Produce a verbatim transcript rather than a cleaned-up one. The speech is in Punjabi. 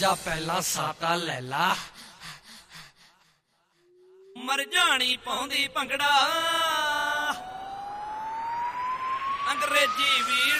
ਜਾ ਪਹਿਲਾਂ ਸਾਤਾ ਲੈ ਲਾ ਮਰ ਜਾਣੀ ਪਾਉਂਦੀ ਭੰਗੜਾ ਅੰਗਰੇਜ਼ੀ ਵੀ